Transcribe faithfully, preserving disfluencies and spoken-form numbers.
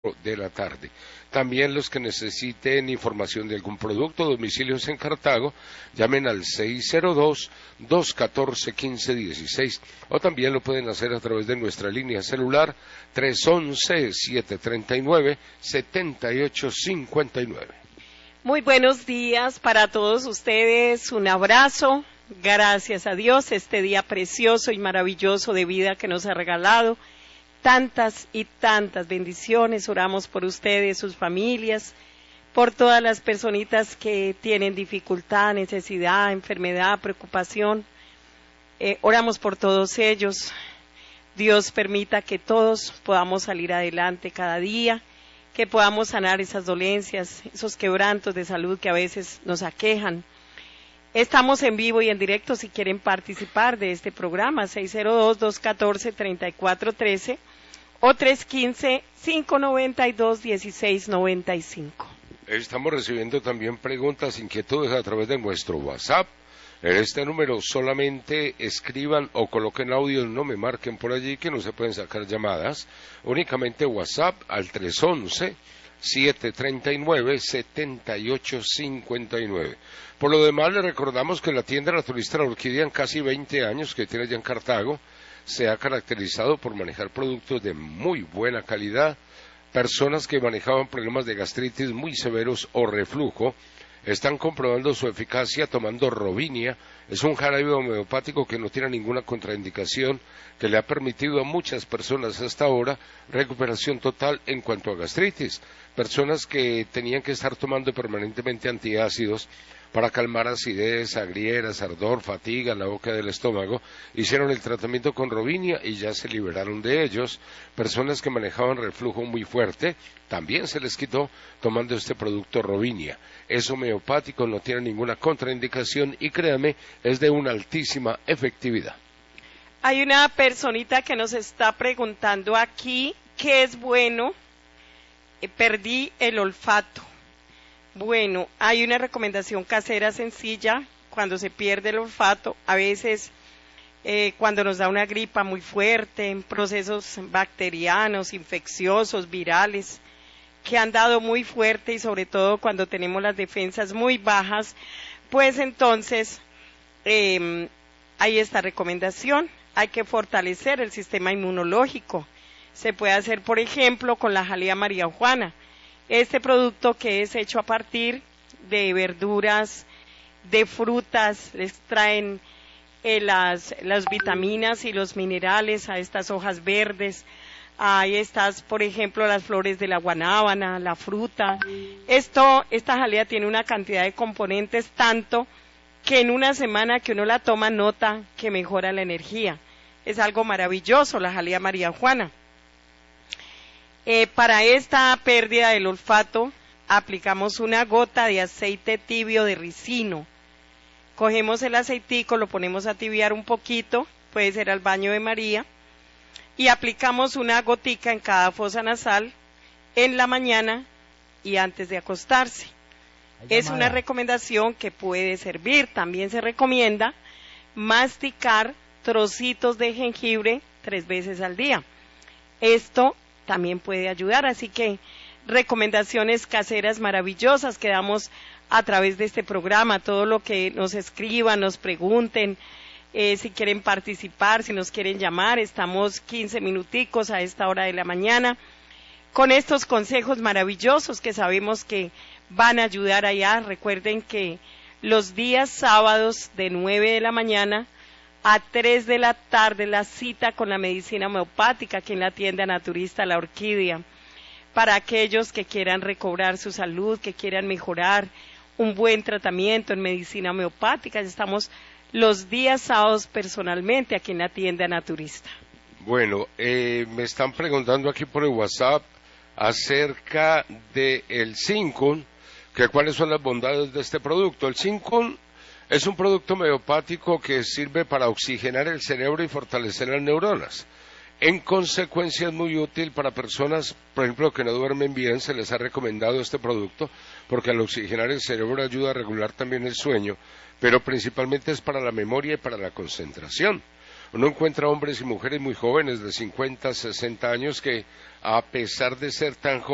de la tarde. También los que necesiten información de algún producto, domicilios en Cartago, llamen al seis cero dos, dos uno cuatro, uno cinco uno seis o también lo pueden hacer a través de nuestra línea celular tres once, siete treinta y nueve, setenta y ocho cincuenta y nueve. Muy buenos días para todos ustedes, un abrazo, gracias a Dios, este día precioso y maravilloso de vida que nos ha regalado. Tantas y tantas bendiciones, oramos por ustedes, sus familias, por todas las personitas que tienen dificultad, necesidad, enfermedad, preocupación. Eh, oramos por todos ellos. Dios permita que todos podamos salir adelante cada día, que podamos sanar esas dolencias, esos quebrantos de salud que a veces nos aquejan. Estamos en vivo y en directo si quieren participar de este programa, seis cero dos, dos uno cuatro, tres cuatro uno tres o tres uno cinco, cinco nueve dos, uno seis nueve cinco. Estamos recibiendo también preguntas, inquietudes a través de nuestro WhatsApp. En este número solamente escriban o coloquen audio, no me marquen por allí que no se pueden sacar llamadas. Únicamente WhatsApp al tres once, siete treinta y nueve, setenta y ocho cincuenta y nueve. Por lo demás, le recordamos que la tienda naturista La Orquídea, en casi veinte años que tiene ya en Cartago, se ha caracterizado por manejar productos de muy buena calidad. Personas que manejaban problemas de gastritis muy severos o reflujo están comprobando su eficacia tomando Rovinia. Es un jarabe homeopático que no tiene ninguna contraindicación, que le ha permitido a muchas personas hasta ahora recuperación total en cuanto a gastritis. Personas que tenían que estar tomando permanentemente antiácidos para calmar acidez, agrieras, ardor, fatiga en la boca del estómago, hicieron el tratamiento con Rovinia y ya se liberaron de ellos. Personas que manejaban reflujo muy fuerte, también se les quitó tomando este producto Rovinia. Es homeopático, no tiene ninguna contraindicación y créame, es de una altísima efectividad. Hay una personita que nos está preguntando aquí, ¿qué es bueno? Eh, perdí el olfato. Bueno, hay una recomendación casera sencilla cuando se pierde el olfato, a veces eh, cuando nos da una gripa muy fuerte, en procesos bacterianos, infecciosos, virales, que han dado muy fuerte y sobre todo cuando tenemos las defensas muy bajas, pues entonces eh, hay esta recomendación, hay que fortalecer el sistema inmunológico. Se puede hacer, por ejemplo, con la jalea María Juana. Este producto que es hecho a partir de verduras, de frutas, les traen eh, las, las vitaminas y los minerales a estas hojas verdes. Ahí estas, por ejemplo, las flores de la guanábana, la fruta. Esto, esta jalea tiene una cantidad de componentes tanto que en una semana que uno la toma nota que mejora la energía. Es algo maravilloso la jalea María Juana. Eh, para esta pérdida del olfato, aplicamos una gota de aceite tibio de ricino. Cogemos el aceitico, lo ponemos a tibiar un poquito, puede ser al baño de María, y aplicamos una gotica en cada fosa nasal en la mañana y antes de acostarse. Es una recomendación que puede servir. También se recomienda masticar trocitos de jengibre tres veces al día. Esto también puede ayudar, así que recomendaciones caseras maravillosas que damos a través de este programa, todo lo que nos escriban, nos pregunten, eh, si quieren participar, si nos quieren llamar, estamos quince minuticos a esta hora de la mañana, con estos consejos maravillosos que sabemos que van a ayudar allá. Recuerden que los días sábados de nueve de la mañana a tres de la tarde la cita con la medicina homeopática aquí en la tienda naturista La Orquídea, para aquellos que quieran recobrar su salud, que quieran mejorar un buen tratamiento en medicina homeopática. Estamos los días sábados personalmente aquí en la tienda naturista. Bueno, eh, me están preguntando aquí por el WhatsApp acerca del Zincon, que cuáles son las bondades de este producto. El Zincon es un producto homeopático que sirve para oxigenar el cerebro y fortalecer las neuronas. En consecuencia es muy útil para personas, por ejemplo, que no duermen bien. Se les ha recomendado este producto porque al oxigenar el cerebro ayuda a regular también el sueño, pero principalmente es para la memoria y para la concentración. Uno encuentra hombres y mujeres muy jóvenes de cincuenta, sesenta años que, a pesar de ser tan jóvenes,